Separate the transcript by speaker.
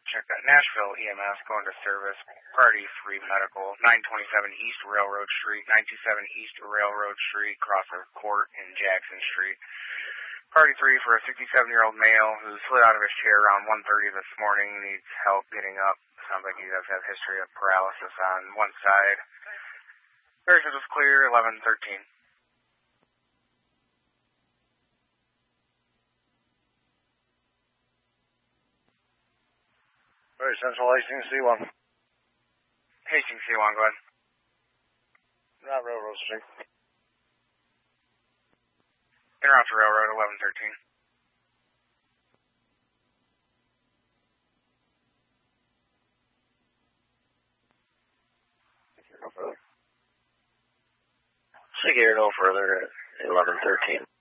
Speaker 1: check that. Nashville EMS going to service. Party 3 medical. 927 East Railroad Street. 927 East Railroad Street. Crosser Court in Jackson Street. Party 3 for a 67-year-old male who slid out of his chair around 1:30 this morning. Needs help getting up. Sounds like he does have history of paralysis on one side. Thursday was clear, 11:13.
Speaker 2: Very Central Hastings C1.
Speaker 1: Hastings C1, go ahead.
Speaker 2: Not Railroad Street.
Speaker 1: Interrupt to Railroad, 11:13.
Speaker 2: Sig here no further at 11:13.